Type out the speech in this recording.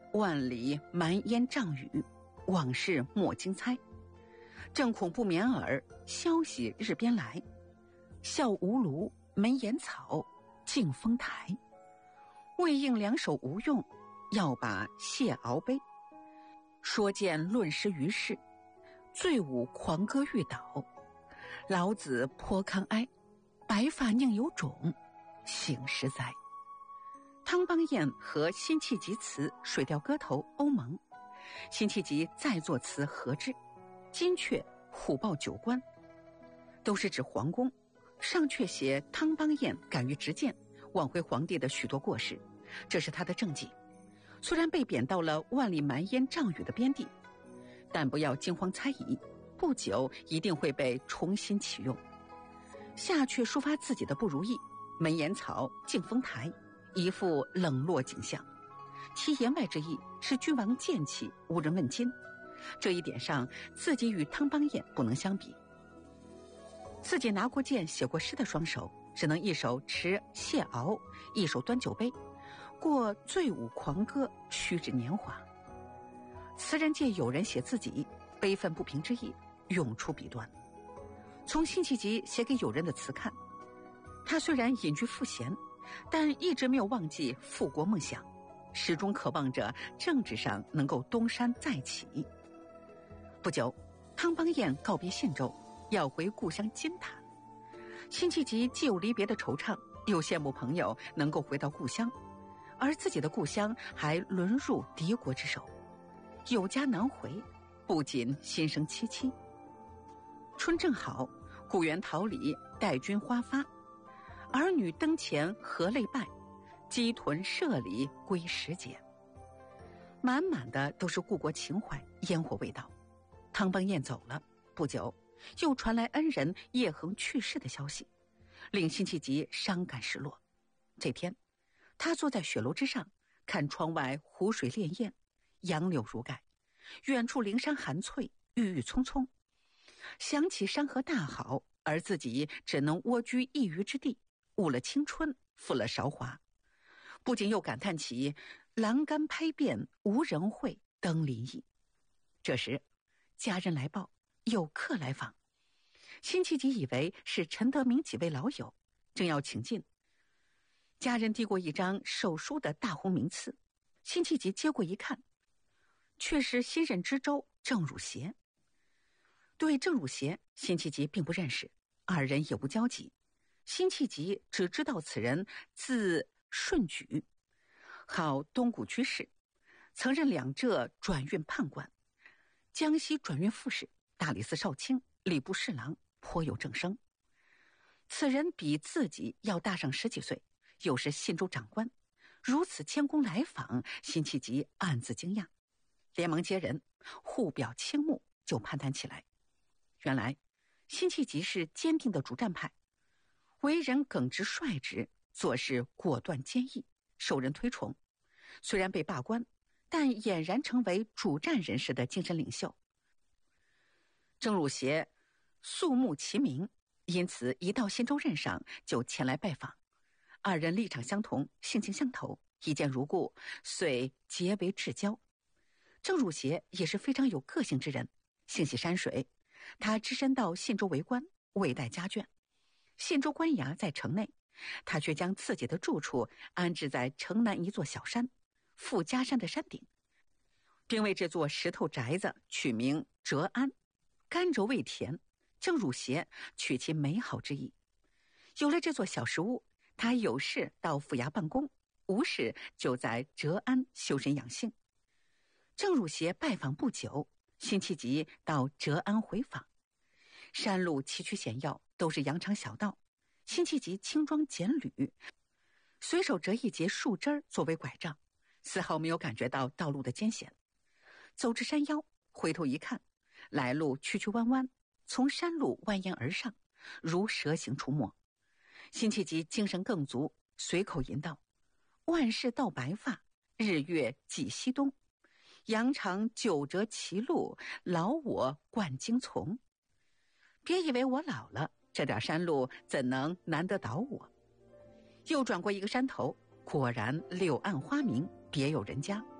万里蛮烟障雨，往事莫经猜。正恐不眠耳，消息日边来。笑无炉，门檐草，敬风台。未应两手无用，要把谢熬杯。说见论诗于世，醉舞狂歌欲倒。老子颇堪哀，白发宁有种，醒时哉。汤邦彦和辛弃疾词《水调歌头·欧盟》，辛弃疾再作词和之。金阙、虎豹九官，都是指皇宫。上阙写汤邦彦敢于直谏，挽回皇帝的许多过失，这是他的政绩。虽然被贬到了万里蛮烟障雨的边地，但不要惊慌猜疑，不久一定会被重新启用。下阙抒发自己的不如意，门檐草，敬风台，一副冷落景象。其言外之意是君王贱气，无人问津。这一点上，自己与汤邦彦不能相比。自己拿过剑写过诗的双手，只能一手持谢熬，一手端酒杯，过醉舞狂歌，虚掷年华。词人借友人写自己，悲愤不平之意涌出笔端。从辛弃疾写给友人的词看，他虽然隐居赋闲，但一直没有忘记复国梦想，始终渴望着政治上能够东山再起。不久，汤邦彦告别信州，要回故乡金坛。辛弃疾既有离别的惆怅，又羡慕朋友能够回到故乡，而自己的故乡还沦入敌国之手，有家难回，不仅心生戚戚。春正好，故园桃李，待君花发。儿女灯前何泪拜，鸡豚舍里归时节。满满的都是故国情怀，烟火味道。汤邦彦走了，不久又传来恩人叶恒去世的消息，令辛弃疾伤感失落。这天，他坐在雪楼之上，看窗外湖水潋滟，杨柳如盖，远处灵山含翠，郁郁葱葱。想起山河大好，而自己只能蜗居一隅之地，误了青春，负了韶华。不禁又感叹起栏杆拍遍无人会，登临意。这时家人来报，有客来访。辛弃疾以为是陈德明几位老友，正要请进。家人递过一张手书的大红名次，辛弃疾接过一看，却是新任知州郑汝谐。对郑汝谐，辛弃疾并不认识，二人也无交集。辛弃疾只知道此人字顺举，号东谷居士，曾任两浙转运判官、江西转运副使、大理寺少卿、礼部侍郎，颇有正声。此人比自己要大上10几岁，又是信州长官，如此谦恭来访，辛弃疾暗自惊讶，连忙接人，互表倾慕，就攀谈起来。原来辛弃疾是坚定的主战派，为人耿直率直，做事果断坚毅，受人推崇。虽然被罢官，但俨然成为主战人士的精神领袖。郑汝谐肃穆其名，因此一到信州任上就前来拜访。二人立场相同，性情相投，一见如故，遂结为至交。郑汝谐也是非常有个性之人，性喜山水。他只身到信州为官，未带家眷。信州官衙在城内，他却将自己的住处安置在城南一座小山，富家山的山顶，并为这座石头宅子取名哲安。甘柔味甜，郑汝谐取其美好之意。有了这座小石屋，他有事到府衙办公，无事就在哲安修身养性。郑汝谐拜访不久，辛弃疾到哲安回访。山路崎岖险要，都是羊肠小道，辛弃疾轻装简履，随手折一截树枝作为拐杖，丝毫没有感觉到道路的艰险。走至山腰，回头一看，来路曲曲弯弯，从山路蜿蜒而上，如蛇形出没。辛弃疾精神更足，随口吟道：万事到白发，日月几西东。羊肠久折其路，老我惯经从。别以为我老了，这点山路怎能难得倒我？又转过一个山头，果然柳暗花明，别有人家。